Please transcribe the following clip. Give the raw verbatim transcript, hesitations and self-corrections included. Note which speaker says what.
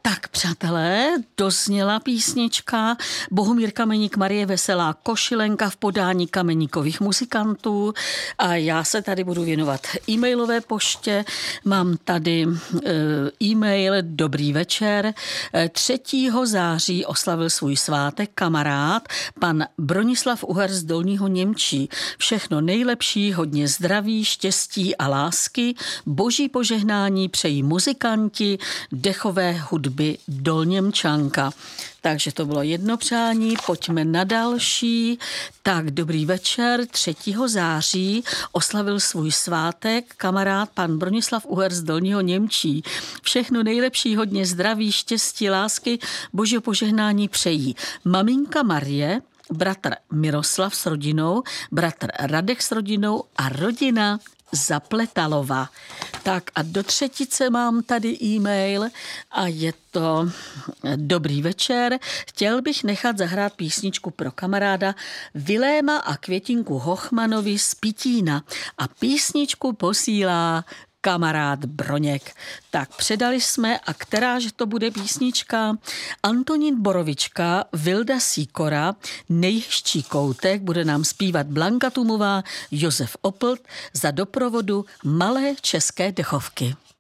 Speaker 1: Tak, přátelé, dozněla písnička Bohumír Kameník, Marie Veselá, Košilenka v podání Kameníkových muzikantů a já se tady budu věnovat e-mailové poště. Mám tady e-mail Dobrý večer. třetího září oslavil svůj svátek kamarád pan Bronislav Uher z Dolního Němčí. Všechno nejlepší, hodně zdraví, štěstí a lásky, boží požehnání přejí muzikanti dechové hudby Dolněmčanka. Takže to bylo jedno přání, pojďme na další. Tak, dobrý večer, třetího září oslavil svůj svátek kamarád pan Bronislav Uher z Dolního Němčí. Všechno nejlepší, hodně zdraví, štěstí, lásky, božího požehnání přejí maminka Marie, bratr Miroslav s rodinou, bratr Radek s rodinou a rodina Zapletalova. Tak a do třetice mám tady e-mail a je to dobrý večer. Chtěl bych nechat zahrát písničku pro kamaráda Viléma a Květinku Hochmanovi z Pitína a písničku posílá kamarád Broněk. Tak předali jsme, a kteráže to bude písnička? Antonín Borovička, Vilda Sýkora, Nejhezčí koutek, bude nám zpívat Blanka Tumová, Josef Oplt za doprovodu Malé české dechovky.